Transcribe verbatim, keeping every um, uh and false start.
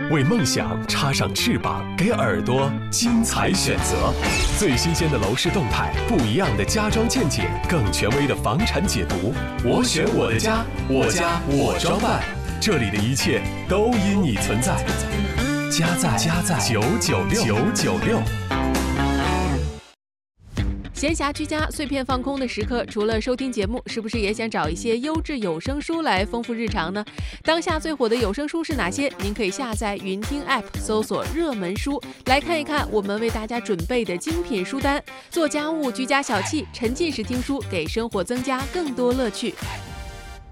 为梦想插上翅膀，给耳朵精彩选择。最新鲜的楼市动态，不一样的家装见解，更权威的房产解读。我选我的家，我家我装办，这里的一切都因你存在。家在家在九九六九九六。 闲暇居家、碎片放空的时刻，除了收听节目，是不是也想找一些优质有声书来丰富日常呢？当下最火的有声书是哪些？您可以下载云听 App， 搜索热门书，来看一看我们为大家准备的精品书单。做家务、居家小憩，沉浸式听书，给生活增加更多乐趣。